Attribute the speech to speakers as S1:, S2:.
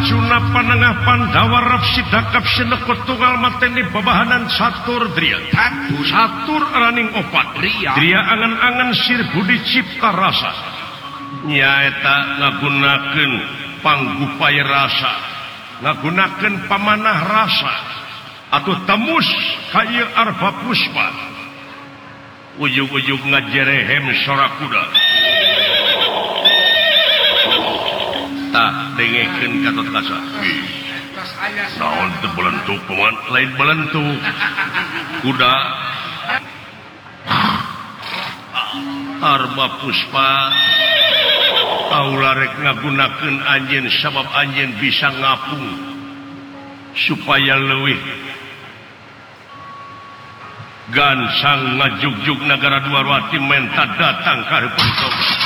S1: Macuna panengah Pandawa Rapsidakap sinekut tunggal mateni babahanan Satur Dria. Satur raning opat. Dria angan-angan sir budi cipta rasa. Nyaeta ngagunakeun panggupay rasa. Ngagunakeun pamanah rasa. Atuh temus ka ieu arba puspa. Ujug-ujug ngajerehem sora kuda. Tak dengekeun katot kasa. Naon teu belentuk paman, lain belentuk. Kuda arba puspa aula rek ngagunakeun anjeun sabab anjeun bisa ngapung supaya leuwih gansang ngajugjug nagara Dwarwati menta datang ka heupeung